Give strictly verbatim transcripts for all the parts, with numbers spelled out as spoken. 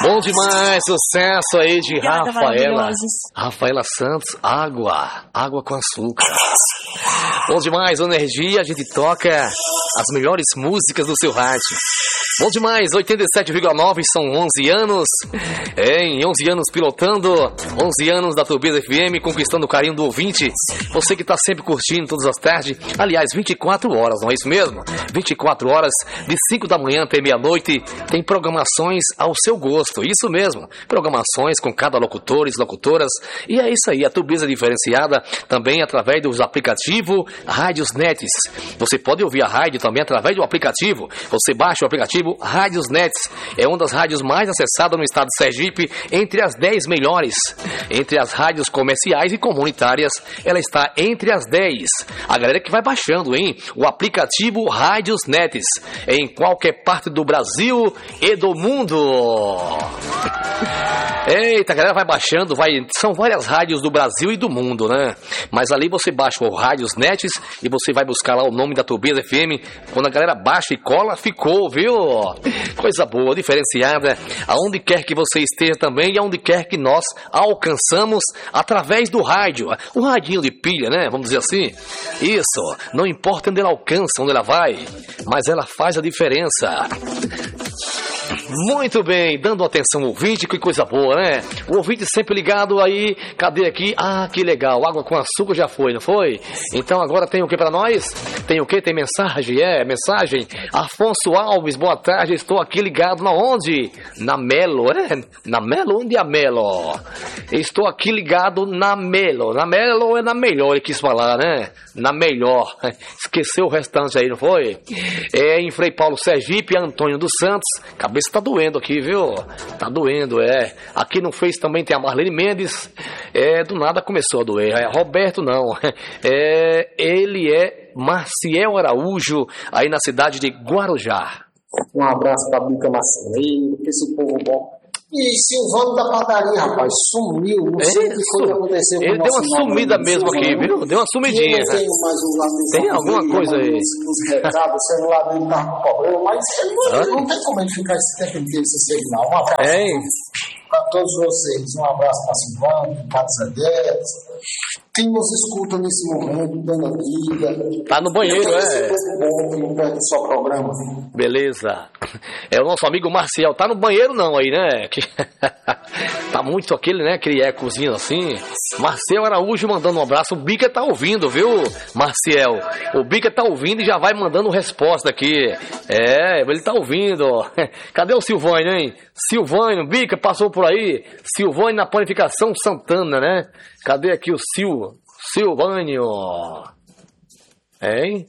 Bom demais, sucesso aí de Rafaela. Rafaela Santos, água, água com açúcar. Bom demais, energia, a gente toca as melhores músicas do seu rádio. Bom demais, oitenta e sete vírgula nove, são onze anos, em onze anos pilotando, onze anos da Turbina F M, conquistando o carinho do ouvinte. Você que está sempre curtindo todas as tardes, aliás, vinte e quatro horas, não é isso mesmo? vinte e quatro horas, de cinco da manhã até meia-noite, tem programações ao seu gosto, isso mesmo, programações com cada locutores, locutoras, e é isso aí, a Turbina diferenciada também através dos aplicativos Rádios Nets. Você pode ouvir a rádio também através do aplicativo, você baixa o aplicativo Rádios Nets, é uma das rádios mais acessadas no estado de Sergipe, entre as dez melhores. Entre as rádios comerciais e comunitárias, ela está entre as dez. A galera que vai baixando, hein? O aplicativo Rádios Nets, em qualquer parte do Brasil e do mundo. Eita, a galera vai baixando, vai... são várias rádios do Brasil e do mundo, né? Mas ali você baixa o Rádios Nets e você vai buscar lá o nome da Turbina F M. Quando a galera baixa e cola, ficou, viu? Coisa boa, diferenciada, aonde quer que você esteja também e aonde quer que nós alcançamos através do rádio. O radinho de pilha, né? Vamos dizer assim. Isso, não importa onde ela alcança, onde ela vai, mas ela faz a diferença. Muito bem, dando atenção ao ouvinte, que coisa boa, né? O ouvinte sempre ligado aí, cadê aqui? Ah, que legal, água com açúcar já foi, não foi? Então agora tem o que pra nós? Tem o que? Tem mensagem? É, mensagem. Afonso Alves, boa tarde, estou aqui ligado na onde? Na Melo, é? Na Melo? Onde é a Melo? Estou aqui ligado na Melo. Na Melo é na melhor, ele quis falar, né? Na melhor. Esqueceu o restante aí, não foi? É em Frei Paulo Sergipe, Antônio dos Santos, cabeça tá doendo aqui, viu? Tá doendo, é. Aqui no Face também tem a Marlene Mendes. É, do nada começou a doer. É, Roberto não. É, ele é Marciel Araújo, aí na cidade de Guarujá. Um abraço pra Bica Marceneiro, esse povo bom. E Silvano da padaria, rapaz, sumiu. Não sei o que foi que aconteceu com ele. Ele deu uma sumida mesmo aqui, viu? Deu uma sumidinha. Não tenho mais o lado. Tem alguma dele, coisa aí? Os recados, o celular dele tá com problema, mas ele não, não tem como ele ficar esse tempo inteiro sem celular. Um abraço é. para todos vocês. Um abraço para Silvano, para Zé Guedes. Quem nos escuta nesse momento, dando vida. Tá no banheiro, é. Bom, perto do seu programa. Beleza. É o nosso amigo Marcial. Tá no banheiro não aí, né? Tá muito aquele, né? Aquele ecozinho assim. Marcial Araújo mandando um abraço. O Bica tá ouvindo, viu, Marcial? O Bica tá ouvindo e já vai mandando resposta aqui. É, ele tá ouvindo. Cadê o Silvânio, hein? Silvânio, Bica passou por aí. Silvânio na Panificação Santana, né? Cadê aqui o Sil? Silvânio? Hein?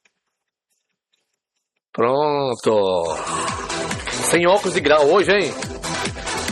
Pronto. Sem óculos de grau hoje, hein?